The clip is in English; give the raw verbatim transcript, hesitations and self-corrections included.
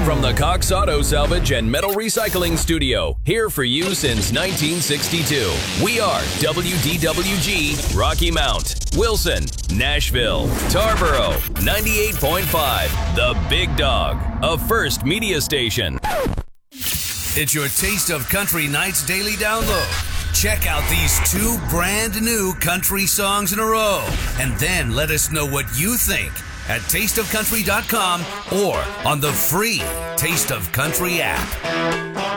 From the Cox Auto Salvage and Metal Recycling Studio, here for you since nineteen sixty-two. We are W D W G, Rocky Mount, Wilson, Nashville, Tarboro, ninety-eight point five, The Big Dog, a First Media station. It's your Taste of Country Nights daily download. Check out these two brand new country songs in a row, and then let us know what you think at taste of country dot com or on the free Taste of Country app.